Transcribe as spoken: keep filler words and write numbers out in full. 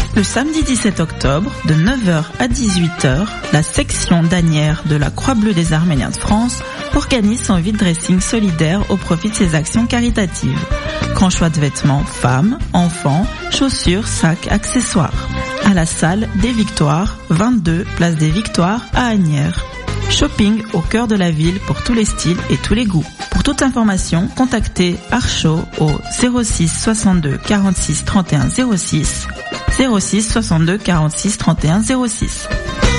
Le samedi dix-sept octobre, de neuf heures à dix-huit heures, la section d'Asnières de la Croix-Bleue des Arméniens de France organise son vide dressing solidaire au profit de ses actions caritatives. Grand choix de vêtements femmes, enfants, chaussures, sacs, accessoires. À la salle des Victoires, vingt-deux place des Victoires à Asnières. Shopping au cœur de la ville pour tous les styles et tous les goûts. Pour toute information, contactez Archo au zéro six soixante-deux quarante-six trente et un zéro six, zéro six soixante-deux quarante-six trente et un zéro six.